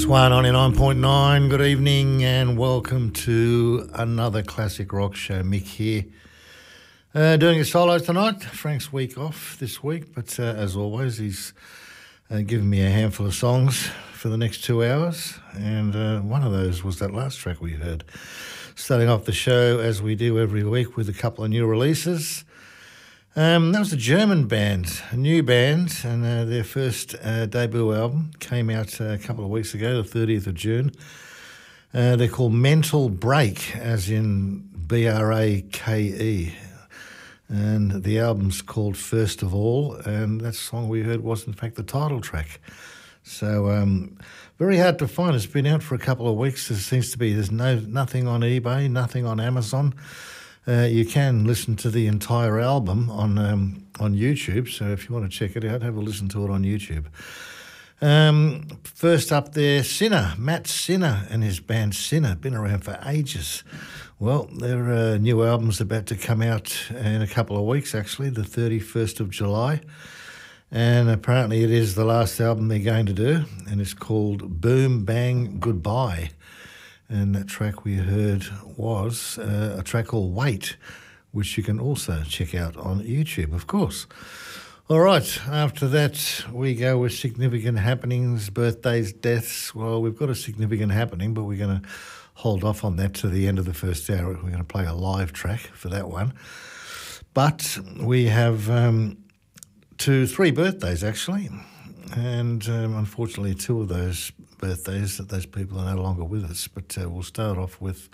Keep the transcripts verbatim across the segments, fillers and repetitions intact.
Swan ninety-nine point nine, good evening and welcome to another classic rock show. Mick here. Uh, doing a solo tonight. Frank's week off this week, but uh, as always, he's uh, given me a handful of songs for the next two hours, and uh, one of those was that last track we heard. Starting off the show, as we do every week, with a couple of new releases. Um, that was a German band, a new band, and uh, their first uh, debut album came out uh, a couple of weeks ago, the thirtieth of June. Uh, they're called Mental Break, as in B R A K E. And the album's called First of All, and that song we heard was, in fact, the title track. So um, very hard to find. It's been out for a couple of weeks. There seems to be, there's no nothing on eBay, nothing on Amazon. Uh, you can listen to the entire album on um, on YouTube, so if you want to check it out, have a listen to it on YouTube. Um, first up there, Sinner, Matt Sinner and his band Sinner, been around for ages. Well, their uh, new album's about to come out in a couple of weeks, actually, the thirty-first of July, and apparently it is the last album they're going to do, and it's called Boom Bang Goodbye. And that track we heard was uh, a track called Wait, which you can also check out on YouTube, of course. All right, after that, we go with significant happenings, birthdays, deaths. Well, we've got a significant happening, but we're going to hold off on that to the end of the first hour. We're going to play a live track for that one. But we have um, two, three birthdays, actually. And um, unfortunately, two of those birthdays, that those people are no longer with us. But uh, we'll start off with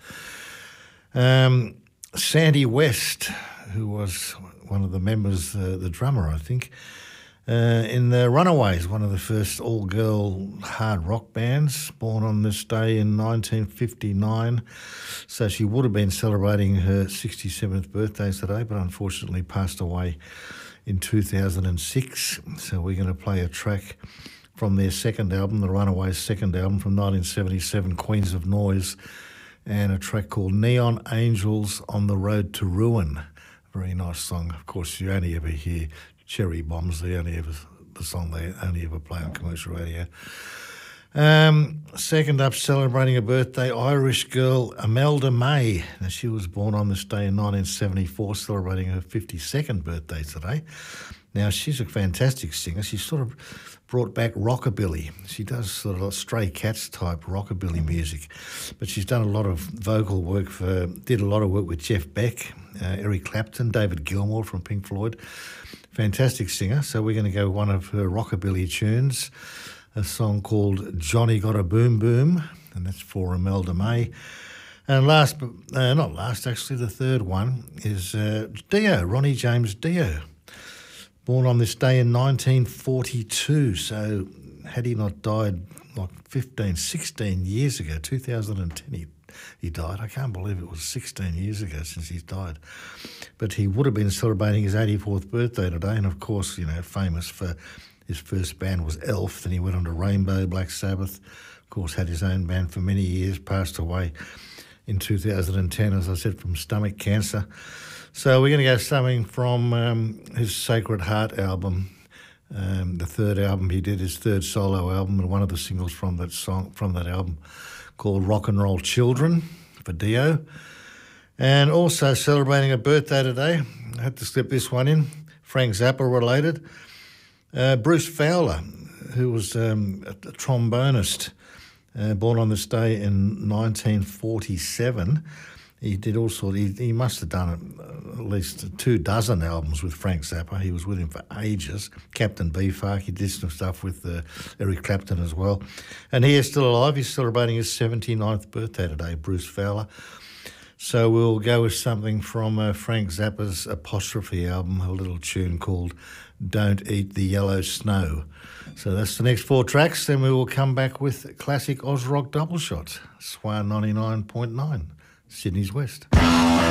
um, Sandy West, who was one of the members, uh, the drummer, I think, uh, in the Runaways, one of the first all-girl hard rock bands, born on this day in nineteen fifty-nine. So she would have been celebrating her sixty-seventh birthday today, but unfortunately passed away in two thousand six. So we're going to play a track from their second album, the Runaways' second album from nineteen seventy-seven, Queens of Noise, and a track called Neon Angels on the Road to Ruin. Very nice song. Of course, you only ever hear Cherry Bombs. They only ever, the song they only ever play on commercial radio. Um, second up, celebrating a birthday, Irish girl Imelda May. Now, she was born on this day in nineteen seventy-four, celebrating her fifty-second birthday today. Now, she's a fantastic singer. She sort of brought back rockabilly. She does sort of like Stray Cats type rockabilly music, but she's done a lot of vocal work for, did a lot of work with Jeff Beck, uh, Eric Clapton, David Gilmour from Pink Floyd. Fantastic singer. So we're going to go one of her rockabilly tunes, a song called Johnny Got a Boom Boom, and that's for Imelda May. And last, but uh, not last, actually, the third one is uh, Dio, Ronnie James Dio. Born on this day in nineteen forty-two, so had he not died like fifteen, sixteen years ago, two thousand ten he, he died. I can't believe it was sixteen years ago since he's died. But he would have been celebrating his eighty-fourth birthday today, and of course, you know, famous for his first band was Elf, then he went on to Rainbow, Black Sabbath, of course had his own band for many years, passed away in two thousand ten, as I said, from stomach cancer. So we're going to go something from um, his Sacred Heart album, um, the third album he did, his third solo album, and one of the singles from that song from that album called Rock and Roll Children for Dio. And also celebrating a birthday today, I had to slip this one in, Frank Zappa related, uh, Bruce Fowler, who was um, a, a trombonist, uh, born on this day in nineteen forty-seven. He did all sorts. He, he must have done at least two dozen albums with Frank Zappa. He was with him for ages. Captain Beefheart. He did some stuff with uh, Eric Clapton as well. And he is still alive. He's celebrating his seventy-ninth birthday today, Bruce Fowler. So we'll go with something from uh, Frank Zappa's Apostrophe album, a little tune called Don't Eat the Yellow Snow. So that's the next four tracks. Then we will come back with classic Oz Rock double shot, Swan ninety-nine point nine. Sydney's West.